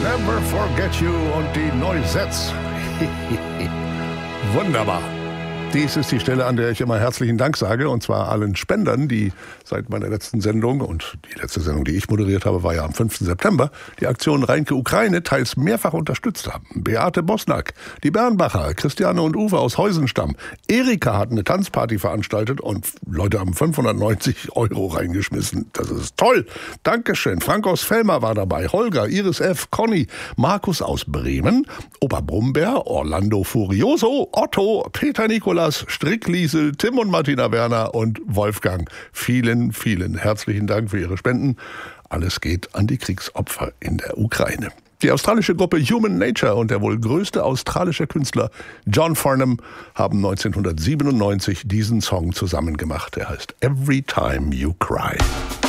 Never Forget You und die Noisettes. Wunderbar. Dies ist die Stelle, an der ich immer herzlichen Dank sage, und zwar allen Spendern, die seit meiner letzten Sendung, und die letzte Sendung, die ich moderiert habe, war ja am 5. September, die Aktion Reinke Ukraine teils mehrfach unterstützt haben. Beate Bosnack, die Bernbacher, Christiane und Uwe aus Heusenstamm. Erika hat eine Tanzparty veranstaltet und Leute haben 590 € reingeschmissen. Das ist toll. Dankeschön. Frank aus Velmer war dabei, Holger, Iris F., Conny, Markus aus Bremen, Opa Brumberg, Orlando Furioso, Otto, Peter Nikolas, Strickliesel, Tim und Martina Werner und Wolfgang. Vielen, vielen herzlichen Dank für Ihre Spenden. Alles geht an die Kriegsopfer in der Ukraine. Die australische Gruppe Human Nature und der wohl größte australische Künstler John Farnham haben 1997 diesen Song zusammen gemacht. Er heißt Every Time You Cry.